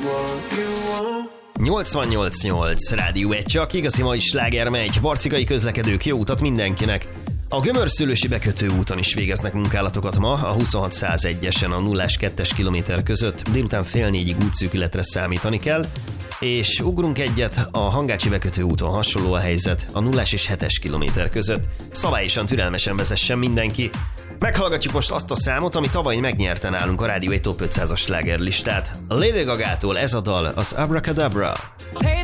88.8 Rádió 1, csak igazi mai sláger megy. Barcikai közlekedők, jó utat mindenkinek! A Gömörszőlősi bekötő úton is végeznek munkálatokat ma, a 2601-esen a 0-2-es kilométer között, délután 3:30 útszűkületre számítani kell, és ugrunk egyet, a Hangácsi bekötő úton hasonló a helyzet, a 0 és 7-es kilométer között. Szabályosan, türelmesen vezessen mindenki. Meghallgatjuk most azt a számot, ami tavaly megnyerte nálunk a Rádió 1 Top 500-as slágerlistát. Lady Gagától ez a dal, az Abracadabra. Hey,